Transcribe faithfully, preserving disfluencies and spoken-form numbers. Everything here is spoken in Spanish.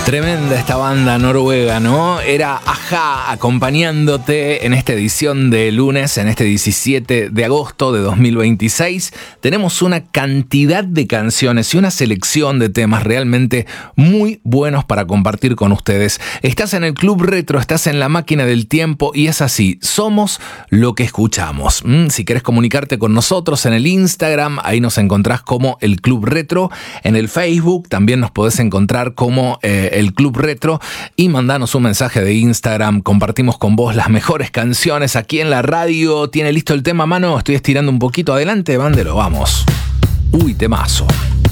Tremenda esta banda noruega, ¿no? Era A-ha acompañándote en esta edición de lunes, en este diecisiete de agosto de dos mil veintiséis. Tenemos una cantidad de canciones y una selección de temas realmente muy buenos para compartir con ustedes. Estás en el Club Retro, estás en la máquina del tiempo y es así, somos lo que escuchamos. ¿Mm? Si querés comunicarte con nosotros en el Instagram, ahí nos encontrás como el Club Retro. En el Facebook también nos podés encontrar como eh, el Club Retro y mandanos un mensaje de Instagram. Compartimos con vos las mejores canciones aquí en la radio. ¿Tiene listo el tema, mano? Estoy estirando un poquito. Adelante, Bandero, vamos. Uy, temazo.